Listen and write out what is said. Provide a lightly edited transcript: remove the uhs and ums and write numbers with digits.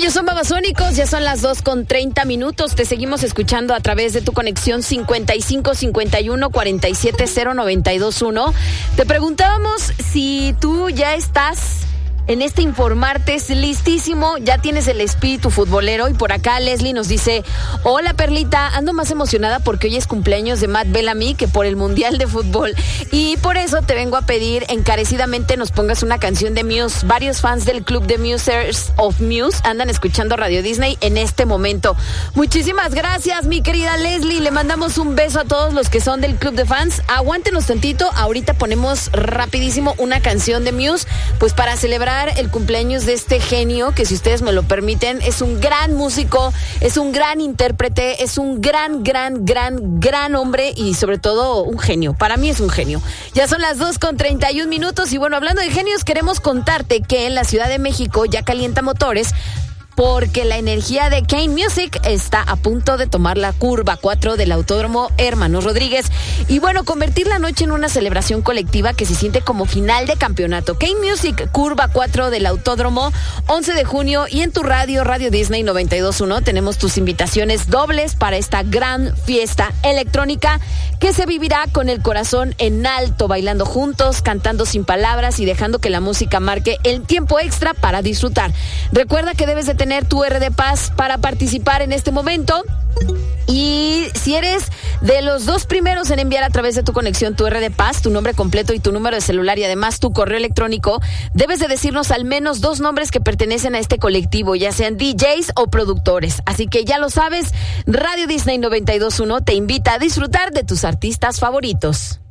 Ellos son Babasónicos, ya son las 2:30. Te seguimos escuchando a través de tu conexión 5551-470-921. Te preguntábamos si tú ya estás en este informarte, es listísimo, ya tienes el espíritu futbolero. Y por acá Leslie nos dice: hola Perlita, ando más emocionada porque hoy es cumpleaños de Matt Bellamy que por el Mundial de Fútbol, y por eso te vengo a pedir encarecidamente nos pongas una canción de Muse. Varios fans del club de Musers of Muse andan escuchando Radio Disney en este momento. Muchísimas gracias, mi querida Leslie, le mandamos un beso a todos los que son del club de fans. Aguántenos tantito, ahorita ponemos rapidísimo una canción de Muse, pues para celebrar el cumpleaños de este genio, que si ustedes me lo permiten, es un gran músico, es un gran intérprete, es un gran hombre y sobre todo un genio. Para mí es un genio. Ya son las 2:31 y bueno, hablando de genios, queremos contarte que en la Ciudad de México ya calienta motores, porque la energía de Kane Music está a punto de tomar la curva 4 del Autódromo Hermanos Rodríguez. Y bueno, convertir la noche en una celebración colectiva que se siente como final de campeonato. Kane Music, curva 4 del Autódromo, 11 de junio. Y en tu Radio Disney 92.1, tenemos tus invitaciones dobles para esta gran fiesta electrónica que se vivirá con el corazón en alto, bailando juntos, cantando sin palabras y dejando que la música marque el tiempo extra para disfrutar. Recuerda que debes de tener tu RD Paz para participar en este momento. Y si eres de los dos primeros en enviar a través de tu conexión tu RD Paz, tu nombre completo y tu número de celular y además tu correo electrónico, debes de decirnos al menos 2 nombres que pertenecen a este colectivo, ya sean DJs o productores. Así que ya lo sabes, Radio Disney 92.1 te invita a disfrutar de tus artistas favoritos.